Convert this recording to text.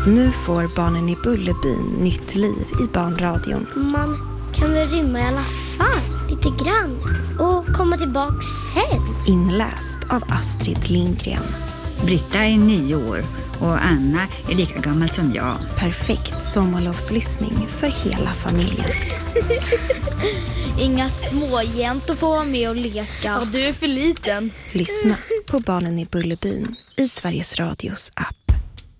Nu får Barnen i Bullerbyn nytt liv i barnradion. Man kan väl rymma i alla fall, lite grann. Och komma tillbaka sen. Inläst av Astrid Lindgren. Britta är 9 år och Anna är lika gammal som jag. Perfekt sommarlovslyssning för hela familjen. Inga småjäntor får vara med och leka. Ja, du är för liten. Lyssna på Barnen i Bullerbyn i Sveriges Radios app.